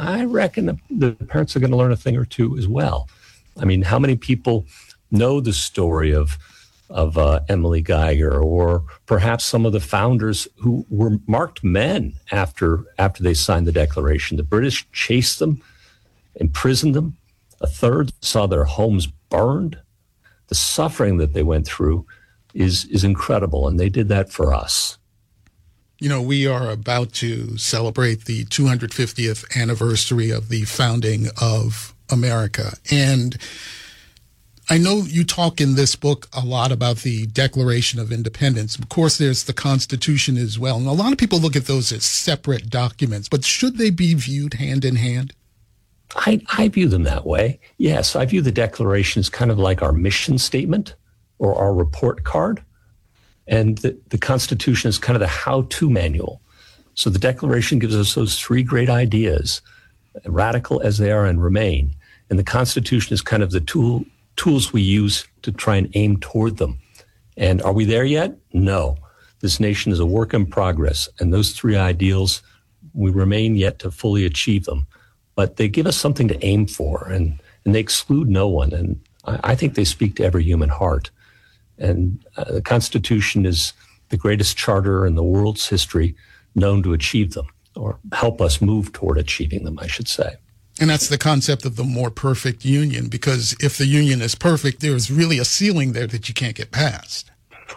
I reckon the parents are going to learn a thing or two as well. I mean, how many people know the story of Emily Geiger, or perhaps some of the founders who were marked men after they signed the Declaration? The British chased them, imprisoned them. A third saw their homes burned. The suffering that they went through is incredible, and they did that for us. You know, we are about to celebrate the 250th anniversary of the founding of America. And I know you talk in this book a lot about the Declaration of Independence. Of course, there's the Constitution as well. And a lot of people look at those as separate documents, but should they be viewed hand in hand? I view them that way. Yes, I view the Declaration as kind of like our mission statement or our report card. And the Constitution is kind of the how-to manual. So the Declaration gives us those three great ideas, radical as they are and remain. And the Constitution is kind of the tools we use to try and aim toward them. And are we there yet? No. This nation is a work in progress. And those three ideals, we remain yet to fully achieve them. But they give us something to aim for, and they exclude no one. And I think they speak to every human heart. And the Constitution is the greatest charter in the world's history known to achieve them, or help us move toward achieving them, I should say. And that's the concept of the more perfect union, because if the union is perfect, there's really a ceiling there that you can't get past.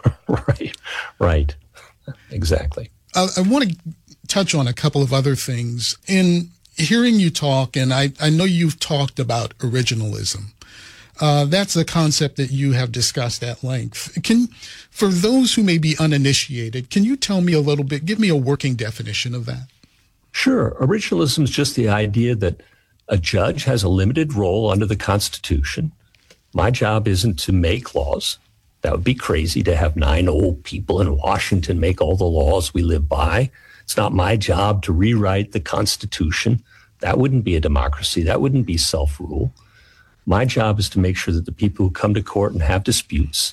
Right. Exactly. I want to touch on a couple of other things. In hearing you talk, and I know you've talked about originalism. That's a concept that you have discussed at length. For those who may be uninitiated, can you tell me a little bit, give me a working definition of that? Sure. Originalism is just the idea that a judge has a limited role under the Constitution. My job isn't to make laws. That would be crazy to have 9 old people in Washington make all the laws we live by. It's not my job to rewrite the Constitution. That wouldn't be a democracy. That wouldn't be self-rule. My job is to make sure that the people who come to court and have disputes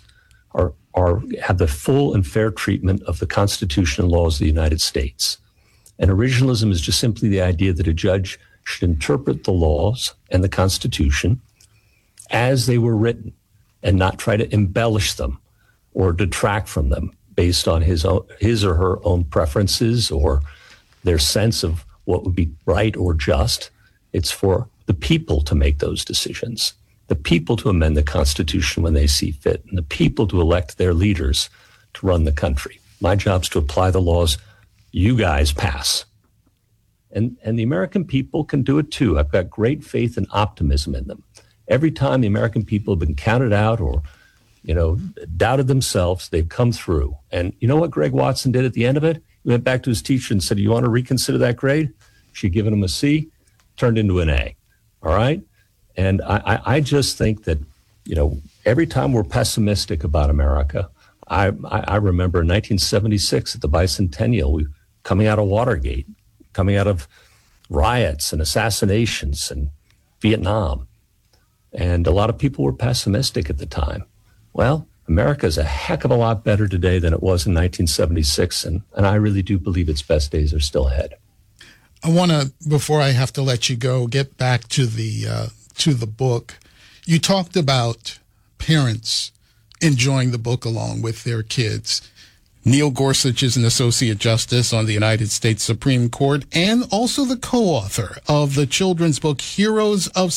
have the full and fair treatment of the Constitution and laws of the United States. And originalism is just simply the idea that a judge should interpret the laws and the Constitution as they were written and not try to embellish them or detract from them based on his or her own preferences or their sense of what would be right or just. It's for the people to make those decisions, the people to amend the Constitution when they see fit, and the people to elect their leaders to run the country. My job is to apply the laws you guys pass. And the American people can do it too. I've got great faith and optimism in them. Every time the American people have been counted out or, doubted themselves, they've come through. And you know what Greg Watson did at the end of it? He went back to his teacher and said, "You want to reconsider that grade?" She'd given him a C, turned into an A. All right. And I just think that, every time we're pessimistic about America, I remember in 1976 at the bicentennial, coming out of Watergate, coming out of riots and assassinations and Vietnam. And a lot of people were pessimistic at the time. Well, America is a heck of a lot better today than it was in 1976. And I really do believe its best days are still ahead. I want to, before I have to let you go, get back to the book. You talked about parents enjoying the book along with their kids. Neil Gorsuch is an Associate Justice on the United States Supreme Court and also the co-author of the children's book, Heroes of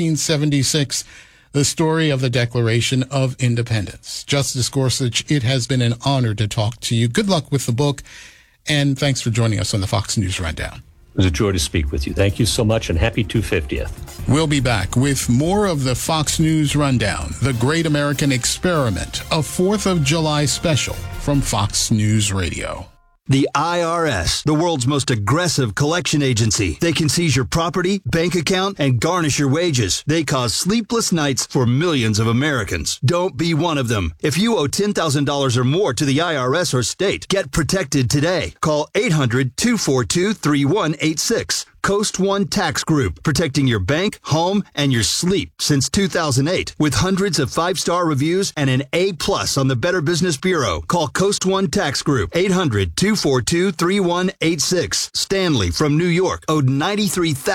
1776, the story of the Declaration of Independence. Justice Gorsuch, it has been an honor to talk to you. Good luck with the book, and thanks for joining us on the Fox News Rundown. It was a joy to speak with you. Thank you so much, and happy 250th. We'll be back with more of the Fox News Rundown, the Great American Experiment, a 4th of July special from Fox News Radio. The IRS, the world's most aggressive collection agency. They can seize your property, bank account, and garnish your wages. They cause sleepless nights for millions of Americans. Don't be one of them. If you owe $10,000 or more to the IRS or state, get protected today. Call 800-242-3186. Coast One Tax Group, protecting your bank, home, and your sleep since 2008. With hundreds of 5-star reviews and an A+ on the Better Business Bureau. Call Coast One Tax Group, 800-242-3186. Stanley from New York owed $93,000